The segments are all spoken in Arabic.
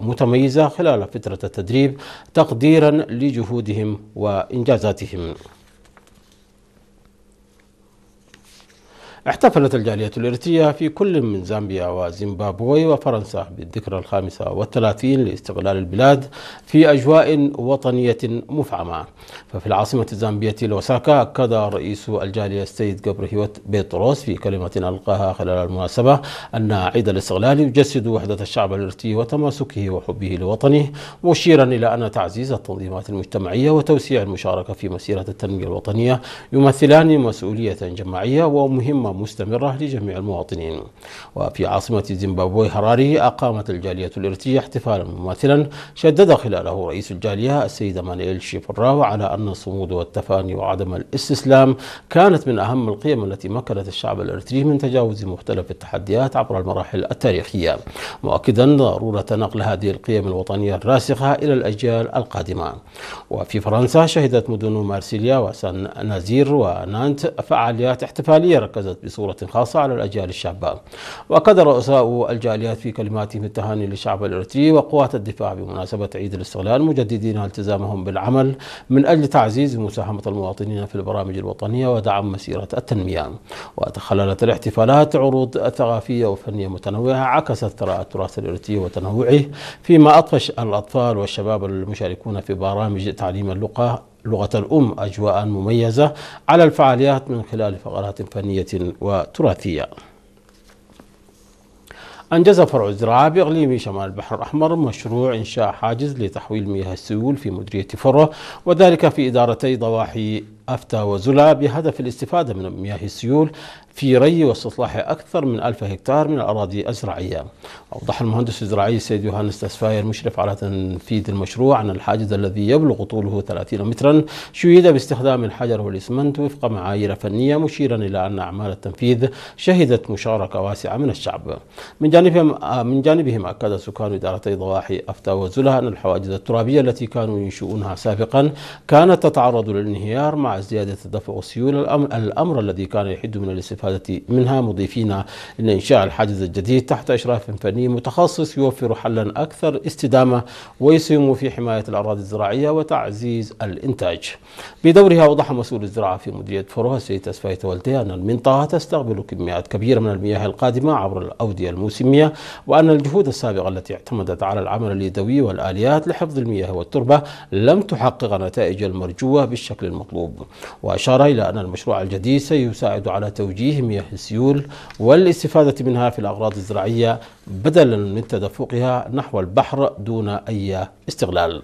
متميزة خلال فترة التدريب تقديرا لجهودهم وإنجازاتهم. احتفلت الجالية الإريترية في كل من زامبيا وزيمبابوي وفرنسا بالذكرى 35 لاستقلال البلاد في أجواء وطنية مفعمة. ففي العاصمة الزامبية لوساكا أكد رئيس الجالية السيد جبرهيوت بيطروس في كلمة ألقاها خلال المناسبة أن عيد الاستقلال يجسد وحدة الشعب الإريتري وتماسكه وحبه لوطنه، مشيرا إلى أن تعزيز التنظيمات المجتمعية وتوسيع المشاركة في مسيرة التنمية الوطنية يمثلان مسؤولية جماعية ومهمة مستمرة لجميع المواطنين. وفي عاصمة زيمبابوي هراري أقامت الجالية الإريترية احتفالا مماثلا شدد خلاله رئيس الجالية السيد مانويل شيفراو على أن الصمود والتفاني وعدم الاستسلام كانت من أهم القيم التي مكنت الشعب الإريتري من تجاوز مختلف التحديات عبر المراحل التاريخية، مؤكدا ضرورة نقل هذه القيم الوطنية الراسخة إلى الأجيال القادمة. وفي فرنسا شهدت مدن مارسيليا وسان نازير ونانت فعاليات احتفالية ركزت بصورة خاصة على الأجيال الشابة. وأكد رؤساء الجاليات في كلماتهم التهاني للشعب الإريتري وقوات الدفاع بمناسبة عيد الاستقلال، مجددين التزامهم بالعمل من أجل تعزيز مساهمة المواطنين في البرامج الوطنية ودعم مسيرة التنمية. وتخللت الاحتفالات عروض ثقافية وفنية متنوعة عكست ثراء التراث الإريتري وتنوعه، فيما أطفش الأطفال والشباب المشاركون في برامج تعليم لغة الأم أجواء مميزة على الفعاليات من خلال فقرات فنية وتراثية. أنجز فرع الزراعة بإقليم شمال البحر الأحمر مشروع إنشاء حاجز لتحويل مياه السيول في مديرية فرع، وذلك في إدارتي ضواحي أفتى وزلا، بهدف الاستفادة من مياه السيول في ري واستصلاح أكثر من 1000 هكتار من الأراضي الزراعية. أوضح المهندس الزراعي السيد يوهانس تسفاير المشرف على تنفيذ المشروع أن الحاجز الذي يبلغ طوله 30 مترا شيد باستخدام الحجر والإسمنت وفق معايير فنية، مشيرا إلى أن أعمال التنفيذ شهدت مشاركة واسعة من الشعب. من جانبهم أكد سكان إدارتي ضواحي أفتى وزلا أن الحواجز الترابية التي كانوا ينشؤونها سابقا كانت تتعرض للانهيار مع زيادة تدفق السيول، الأمر الذي كان يحد من الاستفادة منها، مضيفين أن إنشاء الحاجز الجديد تحت إشراف فني متخصص يوفر حلا أكثر استدامة ويسهم في حماية الأراضي الزراعية وتعزيز الإنتاج. بدورها أوضح مسؤول الزراعة في مديرية فروه السيد تسفاي تولتي أن المنطقة تستقبل كميات كبيرة من المياه القادمة عبر الأودية الموسمية، وأن الجهود السابقة التي اعتمدت على العمل اليدوي والآليات لحفظ المياه والتربة لم تحقق النتائج المرجوة بالشكل المطلوب. وأشار إلى أن المشروع الجديد سيساعد على توجيه مياه السيول والاستفادة منها في الأغراض الزراعية بدلا من تدفقها نحو البحر دون أي استغلال.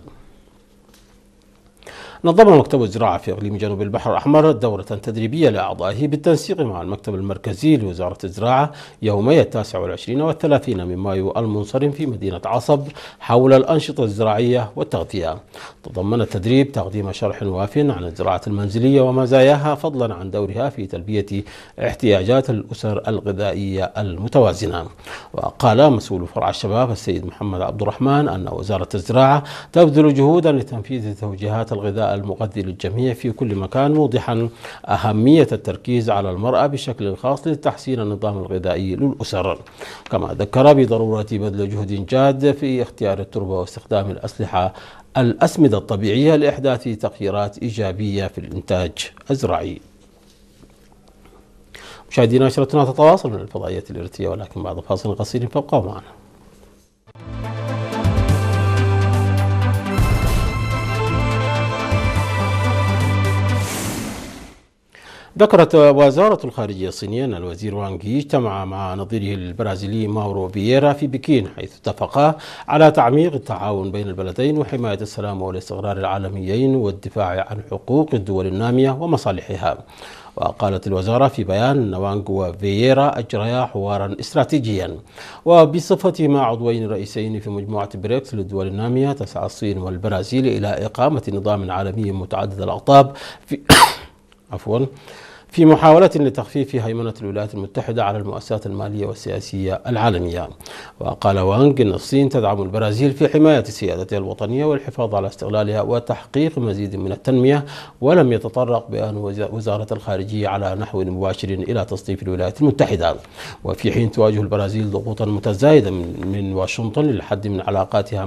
نظم مكتب الزراعة في إقليم جنوب البحر الأحمر دورة تدريبية لأعضائه بالتنسيق مع المكتب المركزي لوزارة الزراعة يومي 29 و30 من مايو المنصرم في مدينة عصب حول الأنشطة الزراعية والتغذية. تضمن التدريب تقديم شرح واف عن الزراعة المنزلية ومزاياها، فضلا عن دورها في تلبية احتياجات الأسر الغذائية المتوازنة. وقال مسؤول فرع الشباب السيد محمد عبد الرحمن أن وزارة الزراعة تبذل جهودا لتنفيذ توجيهات الغذاء المغذي للجميع في كل مكان، موضحا أهمية التركيز على المرأة بشكل خاص لتحسين النظام الغذائي للأسر. كما ذكر بضرورة بذل جهد جاد في اختيار التربة واستخدام الأسمدة الطبيعية لإحداث تغييرات إيجابية في الإنتاج الزراعي. مشاهدينا، نشرتنا تتواصل من الفضائية الإريترية، ولكن بعد فاصل قصير فابقوا معنا. ذكرت وزارة الخارجية الصينية أن الوزير وانغ يي اجتمع مع نظيره البرازيلي ماورو فييرا في بكين، حيث اتفقا على تعميق التعاون بين البلدين وحماية السلام والاستقرار العالميين والدفاع عن حقوق الدول النامية ومصالحها. وقالت الوزارة في بيان أن وانغ وفييرا أجريا حوارا استراتيجيا، وبصفتهما عضوين رئيسين في مجموعة بريكس للدول النامية، تسعى الصين والبرازيل إلى إقامة نظام عالمي متعدد الأقطاب في محاولة لتخفيف هيمنة الولايات المتحدة على المؤسسات المالية والسياسية العالمية. وقال وانغ إن الصين تدعم البرازيل في حماية سيادتها الوطنية والحفاظ على استقلالها وتحقيق مزيد من التنمية، ولم يتطرق بيان وزارة الخارجية على نحو مباشر إلى تصنيف الولايات المتحدة. وفي حين تواجه البرازيل ضغوطا متزايدة من واشنطن للحد من علاقاتها